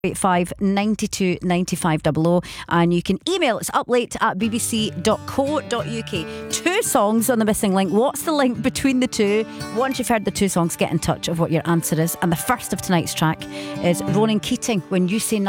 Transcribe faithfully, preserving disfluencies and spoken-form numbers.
eight five nine two nine five double oh, and you can email us uplate at b b c dot co dot u k. Two songs on the missing link. What's the link between the two? Once you've heard the two songs, get in touch of what your answer is. And the first of tonight's track is Ronan Keating, When You Say Nothing.